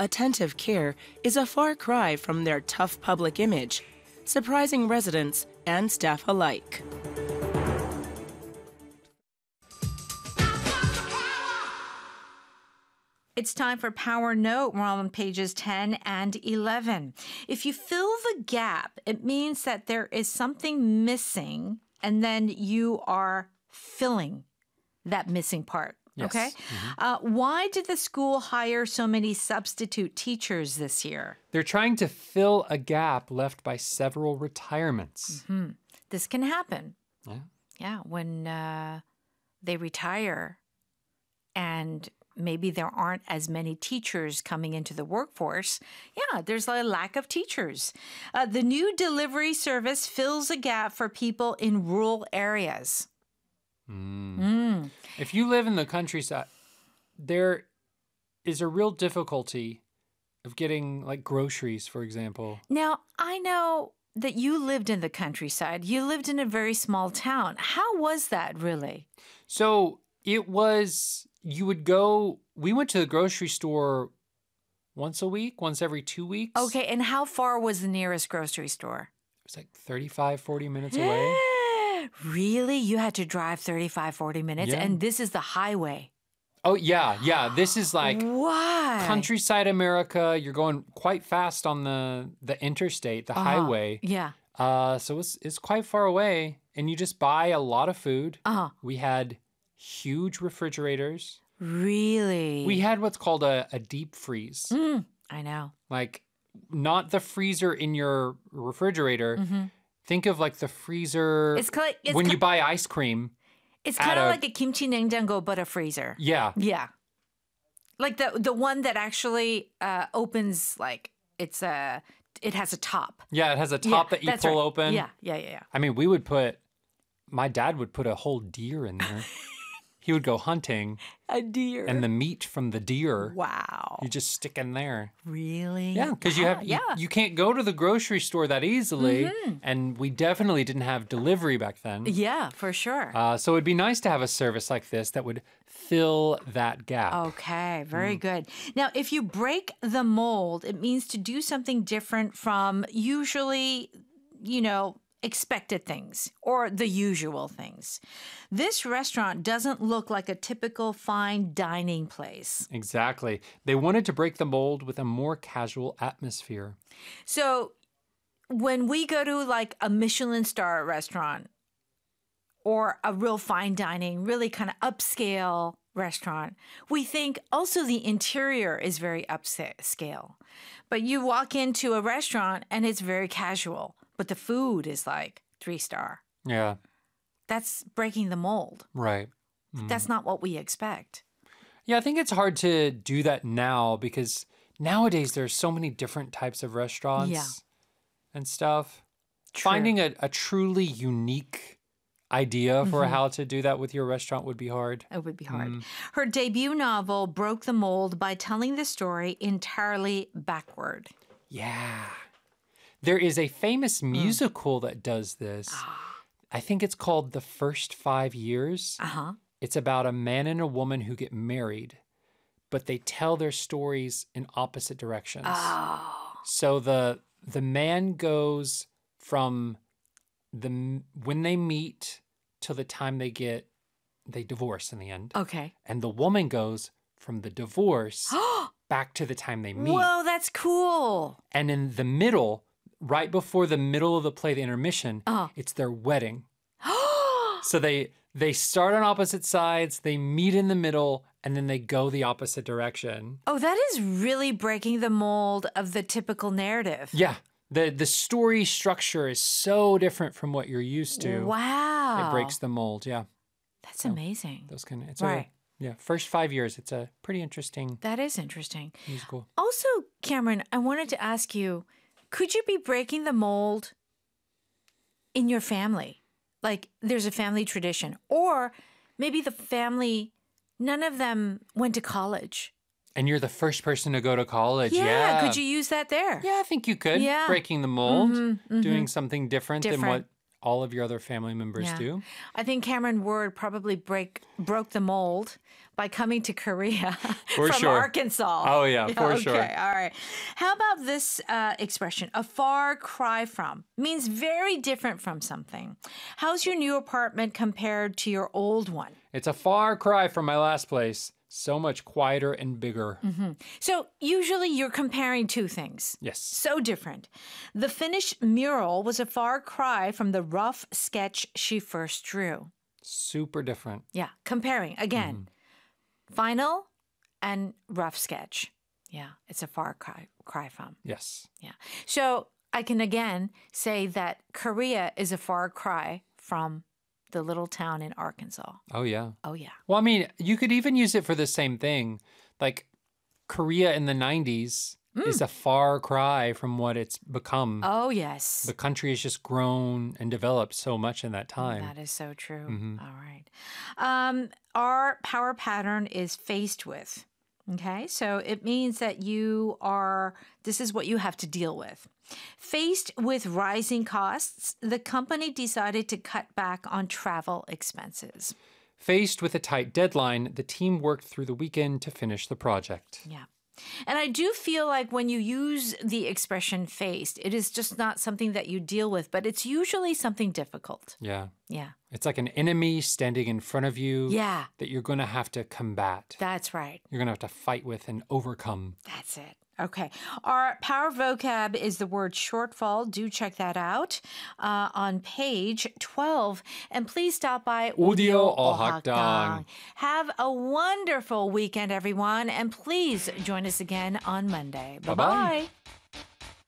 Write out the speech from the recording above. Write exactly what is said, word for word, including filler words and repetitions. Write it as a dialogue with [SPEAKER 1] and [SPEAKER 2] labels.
[SPEAKER 1] attentive care is a far cry from their tough public image, surprising residents and staff alike.
[SPEAKER 2] It's time for Power Note. We're on pages ten and eleven. If you fill the gap, it means that there is something missing, and then you are filling that missing part.
[SPEAKER 3] Yes.
[SPEAKER 2] Okay?
[SPEAKER 3] Mm-hmm.
[SPEAKER 2] Uh, why did the school hire so many substitute teachers this year?
[SPEAKER 3] They're trying to fill a gap left by several retirements.
[SPEAKER 2] Mm-hmm. This can happen.
[SPEAKER 3] Yeah.
[SPEAKER 2] Yeah, when uh, they retire and maybe there aren't as many teachers coming into the workforce. Yeah, there's a lack of teachers. Uh, the new delivery service fills a gap for people in rural areas.
[SPEAKER 3] Mm.
[SPEAKER 2] Mm.
[SPEAKER 3] If you live in the countryside, there is a real difficulty of getting like groceries, for example.
[SPEAKER 2] Now, I know that you lived in the countryside. You lived in a very small town. How was that really?
[SPEAKER 3] So it was, you would go, we went to the grocery store once a week, once every two weeks.
[SPEAKER 2] Okay, and how far was the nearest grocery store?
[SPEAKER 3] It was like thirty-five, forty minutes away.
[SPEAKER 2] Really? You had to drive thirty-five, forty minutes?
[SPEAKER 3] Yeah.
[SPEAKER 2] And this is the highway.
[SPEAKER 3] Oh, yeah, yeah. This is like
[SPEAKER 2] Why?
[SPEAKER 3] countryside America. You're going quite fast on the, the interstate, the
[SPEAKER 2] Uh-huh.
[SPEAKER 3] highway.
[SPEAKER 2] Yeah.
[SPEAKER 3] Uh, so it's, it's quite far away. And you just buy a lot of food.
[SPEAKER 2] Uh-huh.
[SPEAKER 3] We had huge refrigerators.
[SPEAKER 2] Really?
[SPEAKER 3] We had what's called a, a deep freeze.
[SPEAKER 2] Mm, I know.
[SPEAKER 3] Like, not the freezer in your refrigerator.
[SPEAKER 2] Mm-hmm.
[SPEAKER 3] Think of like the freezer
[SPEAKER 2] It's kind it's
[SPEAKER 3] when
[SPEAKER 2] ki-
[SPEAKER 3] you buy ice cream.
[SPEAKER 2] It's
[SPEAKER 3] at
[SPEAKER 2] kind of
[SPEAKER 3] a-
[SPEAKER 2] like a kimchi 냉장고, but a freezer.
[SPEAKER 3] Yeah.
[SPEAKER 2] Yeah. Like the the one that actually uh, opens, like it's a, it has a top.
[SPEAKER 3] Yeah, it has a top
[SPEAKER 2] Yeah,
[SPEAKER 3] that you
[SPEAKER 2] that's
[SPEAKER 3] pull
[SPEAKER 2] right.
[SPEAKER 3] open.
[SPEAKER 2] Yeah, yeah, yeah, yeah.
[SPEAKER 3] I mean, we would put, my dad would put a whole deer in there. He would go hunting,
[SPEAKER 2] A deer.
[SPEAKER 3] and the meat from the deer,
[SPEAKER 2] wow.
[SPEAKER 3] you just stick in there.
[SPEAKER 2] Really?
[SPEAKER 3] Yeah, because you
[SPEAKER 2] Ah,
[SPEAKER 3] have you,
[SPEAKER 2] yeah.
[SPEAKER 3] you can't go to the grocery store that easily,
[SPEAKER 2] Mm-hmm.
[SPEAKER 3] and we definitely didn't have delivery back then.
[SPEAKER 2] Yeah, for sure.
[SPEAKER 3] Uh, so it'd be nice to have a service like this that would fill that gap.
[SPEAKER 2] Okay, very good. Now, if you break the mold, it means to do something different from usually, you know, expected things or the usual things. This restaurant doesn't look like a typical fine dining place.
[SPEAKER 3] Exactly. They wanted to break the mold with a more casual atmosphere.
[SPEAKER 2] So when we go to like a Michelin star restaurant or a real fine dining, really kind of upscale restaurant, we think also the interior is very upscale. But you walk into a restaurant and it's very casual, but the food is like three star.
[SPEAKER 3] Yeah,
[SPEAKER 2] That's breaking the mold.
[SPEAKER 3] right.
[SPEAKER 2] That's not what we expect.
[SPEAKER 3] Yeah, I think it's hard to do that now because nowadays there's so many different types of restaurants
[SPEAKER 2] Yeah.
[SPEAKER 3] and stuff.
[SPEAKER 2] True.
[SPEAKER 3] Finding a, a truly unique idea for
[SPEAKER 2] Mm-hmm.
[SPEAKER 3] how to do that with your restaurant would be hard.
[SPEAKER 2] It would be hard.
[SPEAKER 3] Mm.
[SPEAKER 2] Her debut novel broke the mold by telling the story entirely backward.
[SPEAKER 3] Yeah. There is a famous
[SPEAKER 2] Mm.
[SPEAKER 3] musical that does this.
[SPEAKER 2] Ah.
[SPEAKER 3] I think it's called The First Five Years.
[SPEAKER 2] Uh-huh.
[SPEAKER 3] It's about a man and a woman who get married, but they tell their stories in opposite directions.
[SPEAKER 2] Oh.
[SPEAKER 3] So the the man goes from the when they meet till the time they get they divorce in the end,
[SPEAKER 2] Okay.
[SPEAKER 3] and the woman goes from the divorce back to the time they meet.
[SPEAKER 2] Whoa, that's cool.
[SPEAKER 3] And in the middle, right before the middle of the play, the intermission,
[SPEAKER 2] Uh-huh.
[SPEAKER 3] it's their wedding. So they they start on opposite sides, they meet in the middle, and then they go the opposite direction.
[SPEAKER 2] Oh, that is really breaking the mold of the typical narrative.
[SPEAKER 3] Yeah. The the story structure is so different from what you're used to.
[SPEAKER 2] Wow.
[SPEAKER 3] It breaks the mold, yeah.
[SPEAKER 2] That's amazing.
[SPEAKER 3] Those kind of it's
[SPEAKER 2] Right.
[SPEAKER 3] a yeah, first five years. It's a pretty interesting
[SPEAKER 2] That is interesting.
[SPEAKER 3] musical.
[SPEAKER 2] Also, Cameron, I wanted to ask you, could you be breaking the mold in your family? Like there's a family tradition, or maybe the family, none of them went to college.
[SPEAKER 3] And you're the first person to go to college.
[SPEAKER 2] Yeah,
[SPEAKER 3] Yeah.
[SPEAKER 2] could you use that there?
[SPEAKER 3] Yeah, I think you could.
[SPEAKER 2] Yeah.
[SPEAKER 3] Breaking the mold,
[SPEAKER 2] Mhm, mhm.
[SPEAKER 3] doing something different, than
[SPEAKER 2] Different.
[SPEAKER 3] what all of your other family members
[SPEAKER 2] Yeah.
[SPEAKER 3] do.
[SPEAKER 2] I think Cameron Ward probably break broke the mold by coming to Korea
[SPEAKER 3] For
[SPEAKER 2] from
[SPEAKER 3] sure.
[SPEAKER 2] Arkansas.
[SPEAKER 3] Oh, yeah, for
[SPEAKER 2] okay,
[SPEAKER 3] sure.
[SPEAKER 2] All right. How about this uh, expression, a far cry from? Means very different from something. How's your new apartment compared to your old one?
[SPEAKER 3] It's a far cry from my last place. So much quieter and bigger.
[SPEAKER 2] Mm-hmm. So usually you're comparing two things.
[SPEAKER 3] Yes.
[SPEAKER 2] So different. The finished mural was a far cry from the rough sketch she first drew.
[SPEAKER 3] Super different.
[SPEAKER 2] Yeah, comparing again.
[SPEAKER 3] Mm-hmm.
[SPEAKER 2] Final and rough sketch. Yeah, it's a far cry, cry from.
[SPEAKER 3] Yes.
[SPEAKER 2] Yeah. So I can again say that Korea is a far cry from the little town in Arkansas.
[SPEAKER 3] Oh, yeah.
[SPEAKER 2] Oh, yeah.
[SPEAKER 3] Well, I mean, you could even use it for the same thing. Like Korea in the nineties
[SPEAKER 2] Mm.
[SPEAKER 3] is a far cry from what it's become.
[SPEAKER 2] Oh, yes.
[SPEAKER 3] The country has just grown and developed so much in that time.
[SPEAKER 2] That is so true.
[SPEAKER 3] Mhm.
[SPEAKER 2] All right. Um, our power pattern is faced with. Okay. So it means that you are, this is what you have to deal with. Faced with rising costs, the company decided to cut back on travel expenses.
[SPEAKER 3] Faced with a tight deadline, the team worked through the weekend to finish the project.
[SPEAKER 2] Yeah. And I do feel like when you use the expression faced, it is just not something that you deal with, but it's usually something difficult.
[SPEAKER 3] Yeah.
[SPEAKER 2] Yeah.
[SPEAKER 3] It's like an enemy standing in front of you
[SPEAKER 2] Yeah.
[SPEAKER 3] that you're going to have to combat.
[SPEAKER 2] That's right.
[SPEAKER 3] You're going to have to fight with and overcome.
[SPEAKER 2] That's it. Okay. Our power vocab is the word shortfall. Do check that out uh, on page twelve. And please stop by
[SPEAKER 3] Audio Ohakdang.
[SPEAKER 2] Have a wonderful weekend, everyone. And please join us again on Monday.
[SPEAKER 3] Bye-bye.
[SPEAKER 2] Bye-bye.